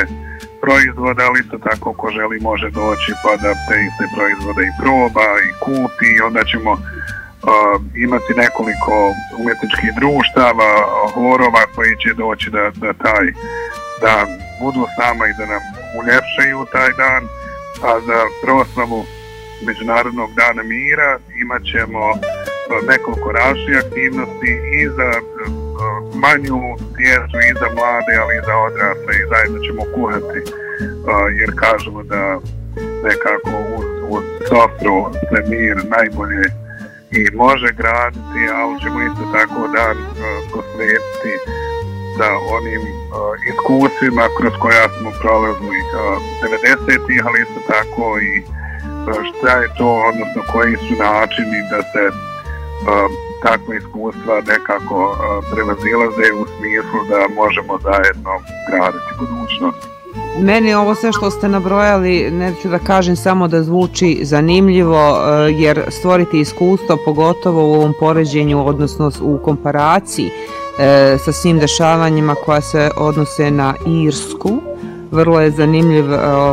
proizvode, ali isto tako ko želi može doći pa da te iste proizvode i proba i kupi i onda ćemo imati nekoliko umjetničkih društava, horova koji će doći da budu s nama i da nam uljepšaju taj dan, a za proslavu Međunarodnog dana mira imat ćemo nekoliko različitih aktivnosti i za manju djecu i za mlade, ali i za odrasle i zajedno ćemo kuhati jer kažemo da nekako uz sofru se mir najbolje i može graditi, ali ćemo isto tako dan posvetiti sa onim iskustvima kroz koja smo prolazili 90-ih, ali isto tako i šta je to, odnosno koji su načini da se takve iskustva nekako prevazilaze u smislu da možemo zajedno graditi budućnost. Meni ovo sve što ste nabrojali, neću da kažem samo da zvuči zanimljivo, jer stvoriti iskustvo, pogotovo u ovom poređenju, odnosno u komparaciji sa svim dešavanjima koja se odnose na Irsku, vrlo je zanimljiv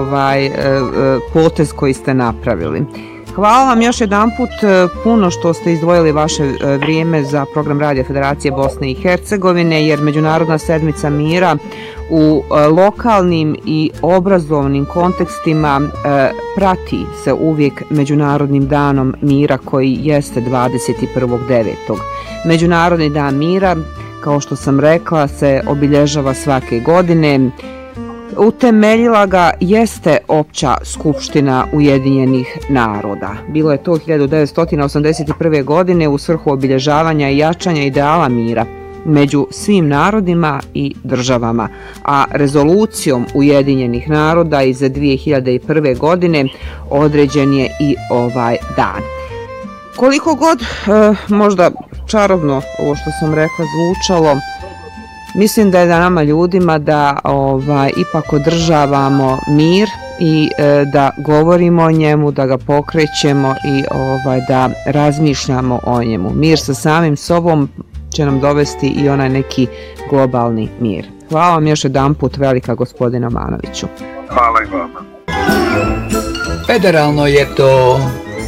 potez koji ste napravili. Hvala vam još jedanput puno što ste izdvojili vaše vrijeme za program Radija Federacije Bosne i Hercegovine, jer Međunarodna sedmica mira u lokalnim i obrazovnim kontekstima prati se uvijek Međunarodnim danom mira koji jeste 21.9. Međunarodni dan mira, kao što sam rekla, se obilježava svake godine. Utemeljila ga jeste Opća skupština Ujedinjenih naroda. Bilo je to 1981. godine u svrhu obilježavanja i jačanja ideala mira među svim narodima i državama, a rezolucijom Ujedinjenih naroda iz 2001. godine određen je i ovaj dan. Koliko god možda čarobno ovo što sam rekla zvučalo, mislim da je da nama ljudima da ipak održavamo mir i da govorimo o njemu, da ga pokrećemo i da razmišljamo o njemu. Mir sa samim sobom će nam dovesti i onaj neki globalni mir. Hvala vam još jedanput velika, gospodine Manoviću. Hvala i vama. Federalno je to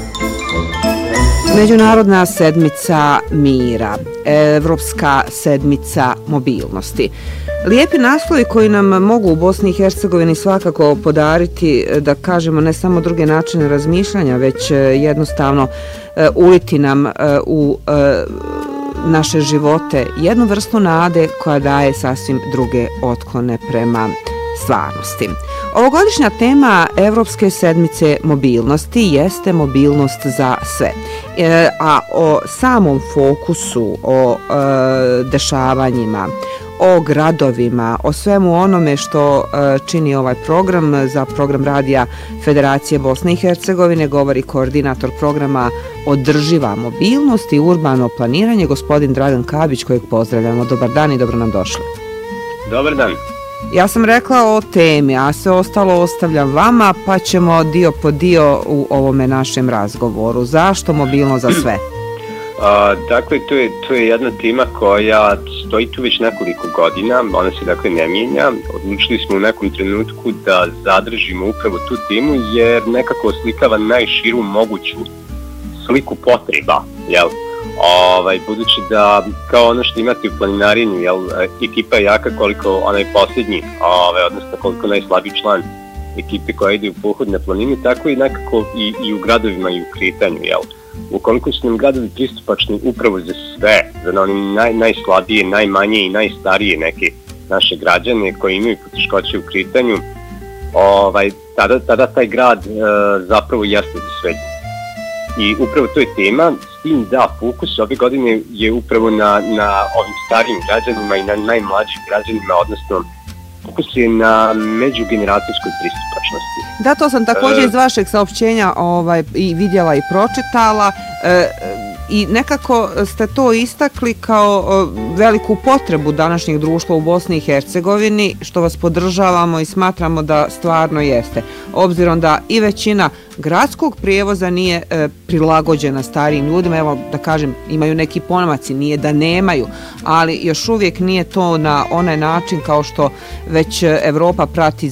Međunarodna sedmica mira, Evropska sedmica mobilnosti. Lijepi naslovi koji nam mogu u Bosni i Hercegovini svakako podariti, da kažemo, ne samo druge načine razmišljanja, već jednostavno uliti nam u naše živote jednu vrstu nade koja daje sasvim druge otklone prema stvarnosti. Ovogodišnja tema Evropske sedmice mobilnosti jeste mobilnost za sve. A o samom fokusu, o dešavanjima, o gradovima, o svemu onome što čini ovaj program za program Radija Federacije Bosne i Hercegovine govori koordinator programa Održiva mobilnost i urbano planiranje, gospodin Dragan Kabić, kojeg pozdravljamo. Dobar dan i dobro nam došli. Dobar dan. Ja sam rekla o temi, a sve ostalo ostavljam vama, pa ćemo dio po dio u ovome našem razgovoru. Zašto mobilnost za sve? Dakle, to je jedna tema koja stoji tu već nekoliko godina, ona se dakle ne mijenja. Odlučili smo u nekom trenutku da zadržimo upravo tu temu jer nekako oslikava najširu moguću sliku potreba, jel? Budući da kao ono što imate u planinarenju, jel, ekipa je jaka koliko onaj posljednji, odnosno koliko najslabiji član ekipe koja ide u pohod na planinu, tako i nekako i u gradovima i u kretanju, jel. Ukoliko su nam gradovi pristupačni upravo za sve, za one najslabije, najmanje i najstarije neke naše građane koji imaju poteškoće u kretanju, tada taj grad zapravo jeste za sve. I upravo to je tema, s tim da fokus ove godine je upravo na ovim starijim građanima i na najmlađim građanima, odnosno fokus je na međugeneracijskoj pristupačnosti. Da, to sam također iz vašeg saopćenja i vidjela i pročitala. I nekako ste to istakli kao veliku potrebu današnjeg društva u Bosni i Hercegovini, što vas podržavamo i smatramo da stvarno jeste. Obzirom da i većina gradskog prijevoza nije prilagođena starijim ljudima, evo da kažem, imaju neki pomaci, nije da nemaju, ali još uvijek nije to na onaj način kao što već Evropa prati